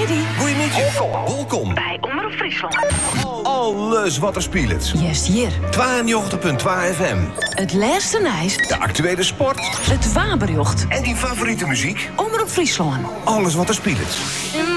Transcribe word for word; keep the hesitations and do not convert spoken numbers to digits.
Heidi. Goeiemiddag. Welkom. Bij Omroep Friesland. Alles wat er speelt. Yes, hier. tweeënnegentig punt twee F M. Het laatste nieuws. De actuele sport. Het waberjocht. En die favoriete muziek. Omroep Friesland. Alles wat er speelt.